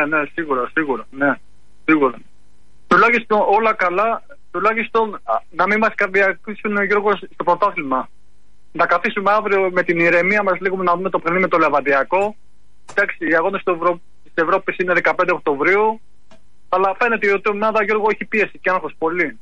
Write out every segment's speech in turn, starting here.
σίγουρα. Ναι, σίγουρα. Τουλάχιστον όλα καλά, τουλάχιστον να μην μας καρδιακίσουν, Γιώργο, στο πρωτάθλημα. Να καθίσουμε αύριο με την ηρεμία μας λίγο να δούμε το παιχνίδι με το Λεβαδιακό. Εντάξει, οι αγώνες της Ευρώπης είναι 15 Οκτωβρίου. Αλλά φαίνεται ότι η ομάδα, Γιώργο, έχει πίεση και άγχος πολύ.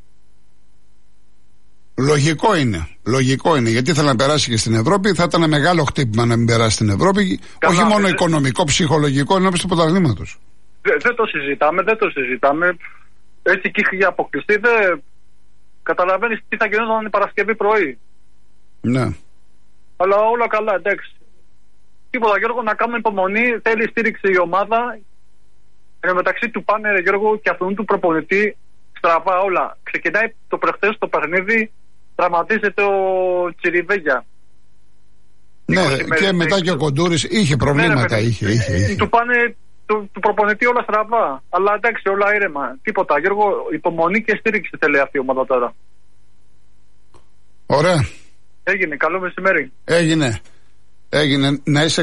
Λογικό είναι. Γιατί ήθελε να περάσει και στην Ευρώπη. Θα ήταν μεγάλο χτύπημα να μην περάσει στην Ευρώπη. Καλά, όχι μόνο οικονομικό, ψυχολογικό, ενώπιση του πρωταθλήματος. Δεν το συζητάμε. Έτσι και είχε αποκλειστεί. Καταλαβαίνεις τι θα γινόταν την Παρασκευή πρωί. Ναι. Αλλά όλα καλά, εντάξει. Τίποτα, Γιώργο, να κάνουμε υπομονή. Θέλει στήριξη η ομάδα. Εν τω μεταξύ του πάνε, Γιώργο, και αυτού του προπονητή στραβά όλα. Ξεκινάει το προχθές το παιχνίδι, τραυματίζεται ο Τσιριβέγια. Ναι, και μετά και ο Κοντούρης είχε προβλήματα. Είχε. Του πάνε του προπονητή όλα στραβά. Αλλά εντάξει, όλα ήρεμα. Τίποτα, Γιώργο, υπομονή και στήριξη θέλει αυτή η ομάδα τώρα. Ωραία. Έγινε, καλό μεσημέρι. Έγινε. Να είσαι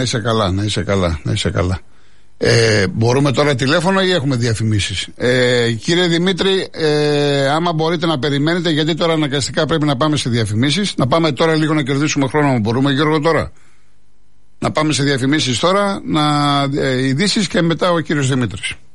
καλά. Μπορούμε τώρα τηλέφωνο ή έχουμε διαφημίσεις? Κύριε Δημήτρη, άμα μπορείτε να περιμένετε, γιατί τώρα αναγκαστικά πρέπει να πάμε σε διαφημίσεις. Να πάμε τώρα λίγο να κερδίσουμε χρόνο. Μπορούμε, Γιώργο, τώρα να πάμε σε διαφημίσεις τώρα, ειδήσεις και μετά ο κύριος Δημήτρης.